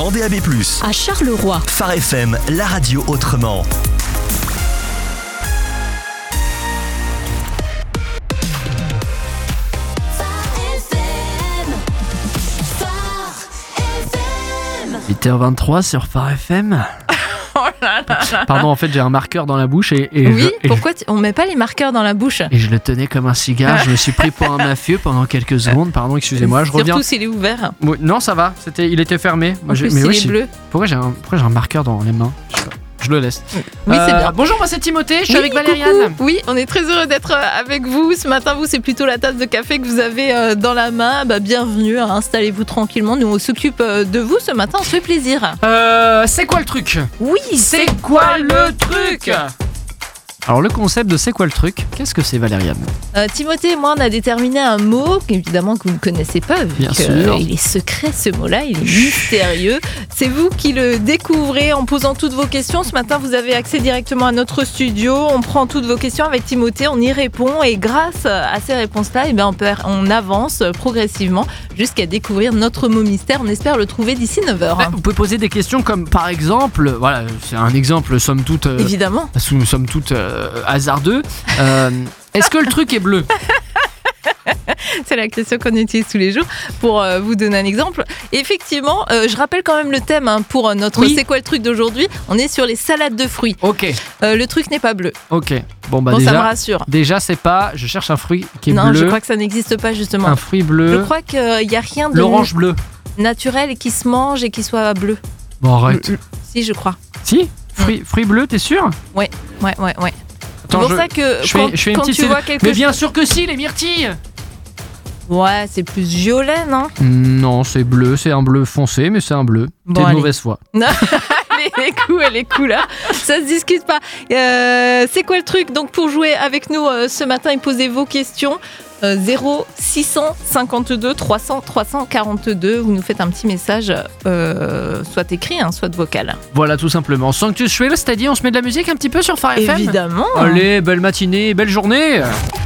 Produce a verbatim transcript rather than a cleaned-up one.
en D A B plus. À Charleroi. Phare F M, la radio autrement. huit heures vingt-trois sur Phare F M. Oh là là là. Pardon, en fait, j'ai un marqueur dans la bouche et, et Oui, je, et pourquoi tu- on met pas les marqueurs dans la bouche? je, et je le tenais comme un cigare. Je me suis pris pour un mafieux pendant quelques secondes. Pardon, excusez-moi, je reviens. Surtout s'il est ouvert. Oui, non, ça va. C'était, il était fermé. En Moi, j'ai- plus, mais il oui, est c'est- bleu. Pourquoi j'ai un, pourquoi j'ai un marqueur dans les mains? Je sais pas. Je le laisse. Oui, c'est Euh, bien. Bonjour, moi c'est Timothée. Je suis Oui, avec Valériane. coucou. Oui, on est très heureux d'être euh, avec vous. Ce matin, vous, c'est plutôt la tasse de café que vous avez euh, dans la main. Bah, bienvenue, hein, installez-vous tranquillement. Nous, on s'occupe euh, de vous ce matin, on se fait plaisir. Euh, c'est quoi le truc? Oui, C'est quoi le truc? Alors le concept de c'est quoi le truc? Qu'est-ce que c'est, Valériane? Euh, Timothée et moi, on a déterminé un mot, évidemment, que vous ne connaissez pas, vu Bien que, sûr. euh, il est secret ce mot-là, il est mystérieux. C'est vous qui le découvrez en posant toutes vos questions. Ce matin, vous avez accès directement à notre studio. On prend toutes vos questions avec Timothée, on y répond. Et grâce à ces réponses-là, eh ben, on, peut, on avance progressivement jusqu'à découvrir notre mot mystère. On espère le trouver d'ici neuf heures. Bah, vous pouvez poser des questions comme par exemple, voilà, c'est un exemple somme toute, euh, Évidemment. sous- somme toute euh, hasardeux. Euh, Est-ce que le truc est bleu? C'est la question qu'on utilise tous les jours pour euh, vous donner un exemple. Effectivement, euh, je rappelle quand même le thème hein, pour notre Oui. C'est quoi le truc d'aujourd'hui. On est sur les salades de fruits. Ok, Euh, le truc n'est pas bleu. ok. Bon bah Bon, ça me déjà, rassure. déjà c'est pas. Je cherche un fruit qui est Non, bleu. je crois que ça n'existe pas justement. Un fruit Je bleu. crois qu'il n'y a rien de L'orange bleu. naturel qui se mange et qui soit bleu. Bon arrête. Mm, Si, je crois. Si, fruit, fruit bleu, t'es sûr? Ouais, ouais, ouais. C'est Attends, pour je- ça que je fais- quand, je fais une quand petite tu sé- vois quelque Mais chose... bien sûr que si, les myrtilles. Ouais, c'est plus violet, non? Non, c'est bleu, c'est un bleu foncé, mais c'est un bleu. Bon, T'es de allez. mauvaise foi. Non, les coups et les couleurs, ça se discute pas. Euh, c'est quoi le truc? Donc pour jouer avec nous euh, ce matin et poser vos questions, euh, zéro six cinquante-deux trois cents trois cent quarante-deux, vous nous faites un petit message, euh, soit écrit, hein, soit vocal. Voilà, tout simplement. Sanctus Schwell, c'est-à-dire on se met de la musique un petit peu sur Phare F M? Évidemment. Allez, belle matinée, belle journée.